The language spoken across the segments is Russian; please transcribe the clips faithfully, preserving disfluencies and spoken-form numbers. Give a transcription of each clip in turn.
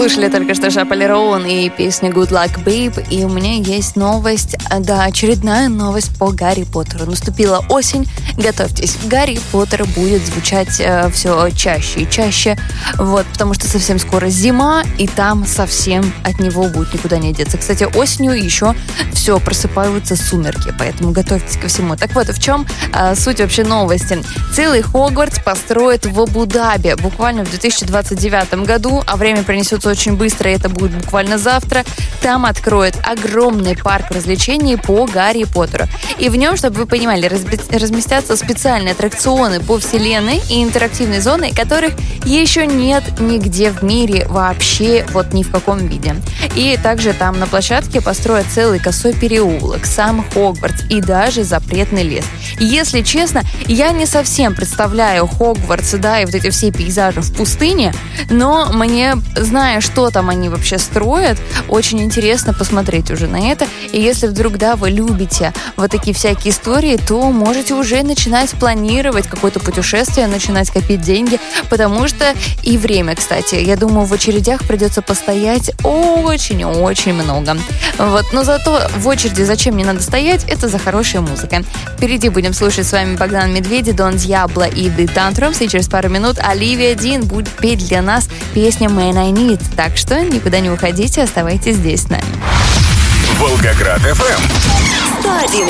Слушали только что Шапали Роун и песню Good Luck Babe. И у меня есть новость, да, очередная новость по Гарри Поттеру. Наступила осень, готовьтесь, Гарри Поттер будет звучать э, все чаще и чаще. Вот, потому что совсем скоро зима, и там совсем от него будет никуда не деться. Кстати, осенью еще все, просыпаются сумерки, поэтому готовьтесь ко всему. Так вот, в чем э, суть вообще новости? Целый Хогвартс построят в Абу-Даби буквально в две тысячи двадцать девятом году, а время принесется очень быстро, и это будет буквально завтра. Там откроют огромный парк развлечений по Гарри Поттеру. И в нем, чтобы вы понимали, разместятся специальные аттракционы по вселенной и интерактивные зоны, которых еще нет нигде в мире вообще, вот ни в каком виде. И также там на площадке построят целый косой переулок, сам Хогвартс и даже запретный лес. Если честно, я не совсем представляю Хогвартс, да, и вот эти все пейзажи в пустыне, но мне, зная, что там они вообще строят, очень интересно посмотреть уже на это. И если вдруг, да, вы любите вот такие всякие истории, то можете уже начинать планировать какое-то путешествие, начинать копить деньги, потому что и время, кстати, я думаю, в очередях придется постоять очень-очень много. Вот, но зато в очереди зачем не надо стоять, это за хорошей музыкой. Впереди будем слушать с вами Богдан Медведи, Дон Диабло и The Tantrums, и через пару минут Оливия Дин будет петь для нас песню Man I Need. Так что никуда не уходите, оставайтесь здесь с нами. Волгоград эф эм сто один и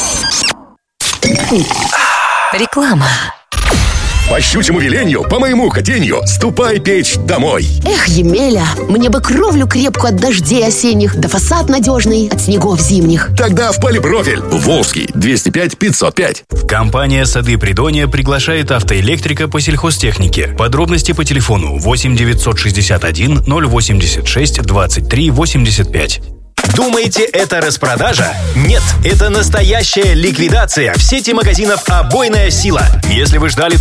пять. Реклама. По щучьему велению, по моему хотению, ступай печь домой. Эх, Емеля, мне бы кровлю крепкую от дождей осенних, да фасад надежный от снегов зимних. Тогда в Полипрофиль. Волжский, двести пять пятьсот пять. Компания «Сады Придонья» приглашает автоэлектрика по сельхозтехнике. Подробности по телефону восемь девятьсот шестьдесят один ноль восемьдесят шесть двадцать три восемьдесят пять. Думаете, это распродажа? Нет, это настоящая ликвидация в сети магазинов «Обойная сила». Если вы ждали только